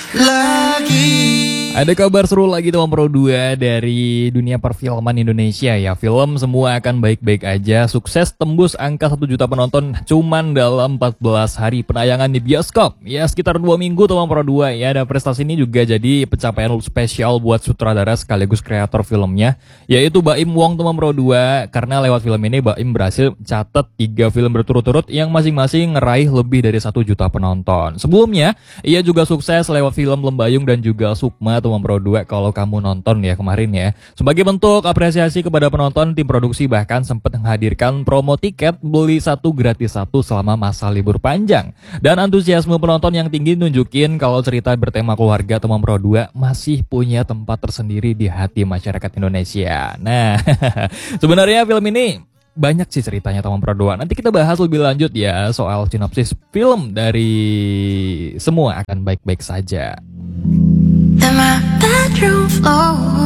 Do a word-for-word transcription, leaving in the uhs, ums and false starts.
lagi. Ada kabar seru lagi teman Pro dua dari dunia perfilman Indonesia ya. Film semua akan baik-baik aja. Sukses tembus angka satu juta penonton cuman dalam empat belas hari penayangan di bioskop. Ya sekitar dua minggu teman Pro dua ya. Dan prestasi ini juga jadi pencapaian spesial buat sutradara sekaligus kreator filmnya, yaitu Baim Wong teman Pro dua. Karena lewat film ini Baim berhasil catat tiga film berturut-turut yang masing-masing ngeraih lebih dari satu juta penonton. Sebelumnya ia juga sukses lewat film Lembayung dan juga Sukma teman Pro dua kalau kamu nonton ya kemarin ya. Sebagai bentuk apresiasi kepada penonton, tim produksi bahkan sempat menghadirkan promo tiket beli satu gratis satu selama masa libur panjang. Dan antusiasme penonton yang tinggi nunjukin kalau cerita bertema keluarga teman Pro dua masih punya tempat tersendiri di hati masyarakat Indonesia. Nah, sebenarnya film ini banyak sih ceritanya teman Pro dua. Nanti kita bahas lebih lanjut ya soal sinopsis film dari Semua Akan Baik-Baik Saja. And my bedroom floor